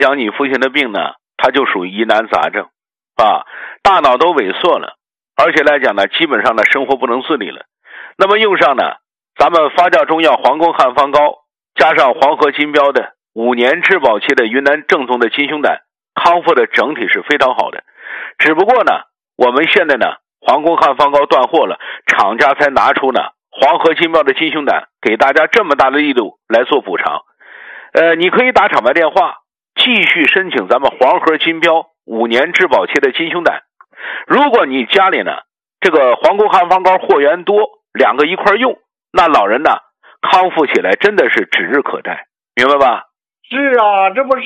讲你父亲的病呢，它就属于疑难杂症啊，大脑都萎缩了，而且来讲呢，基本上呢生活不能自理了。那么用上呢咱们发酵中药黄宫汉方膏，加上黄河金标的5年质保期的云南正宗的金胸胆，康复的整体是非常好的。只不过呢我们现在呢黄宫汉方膏断货了，厂家才拿出呢黄河金标的金胸胆给大家这么大的力度来做补偿。你可以打厂牌电话继续申请咱们黄河金标5年质保期的金胸胆。如果你家里呢这个黄宫汉方膏货源多，2个一块用，那老人呢康复起来真的是指日可待，明白吧？ 是啊，这不是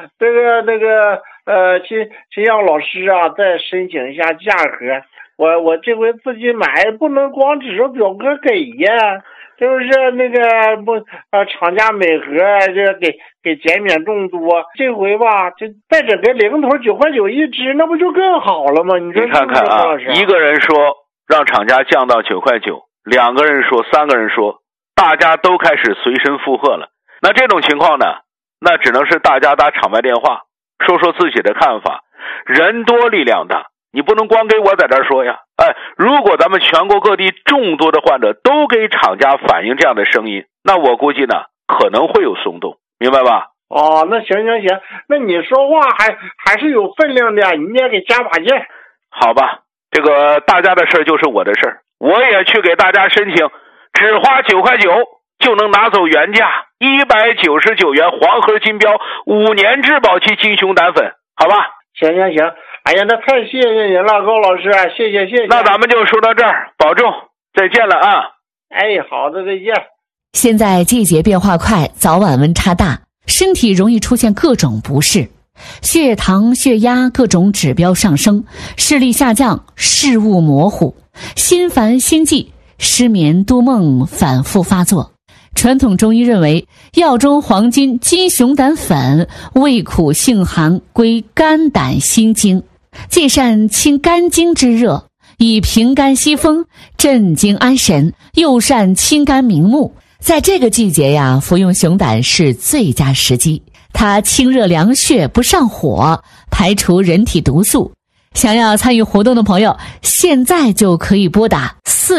秦阳老师啊，再申请一下价格。我这回自己买，不能光指着表格给呀，就是厂家每盒这给减免众多。这回吧，就再整个零头9.9块一支，那不就更好了吗？你看看啊，一个人说让厂家降到9.9块，2个人说，3个人说，大家都开始随身附和了。那这种情况呢，那只能是大家打厂牌电话说说自己的看法，人多力量大，你不能光给我在这说呀。如果咱们全国各地众多的患者都给厂家反映这样的声音，那我估计呢可能会有松动，明白吧？ 哦，那行，那你说话还是有分量的，你也给加把劲。 好吧，这个大家的事就是我的事，我也去给大家申请，只花9.9块就能拿走原价199元黄河金标5年质保期金胸胆粉，好吧？ 行，哎呀，那太谢谢您了，高老师，谢谢。 那咱们就说到这儿，保重，再见了啊！ 哎，好的，再见。 现在季节变化快，早晚温差大，身体容易出现各种不适，血糖、血压各种指标上升，视力下降，视物模糊，心烦心悸，失眠多梦反复发作。传统中医认为，药中黄金金熊胆粉味苦性寒，归肝胆心经，既善清肝经之热，以平肝息风，镇惊安神，又善清肝明目。在这个季节呀，服用熊胆是最佳时机。它清热凉血，不上火，排除人体毒素。想要参与活动的朋友，现在就可以拨打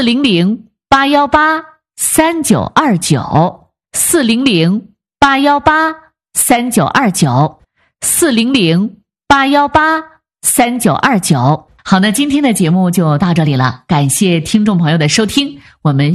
400-818-3929 400-818-3929 400-818-3929。好，那今天的节目就到这里了，感谢听众朋友的收听，我们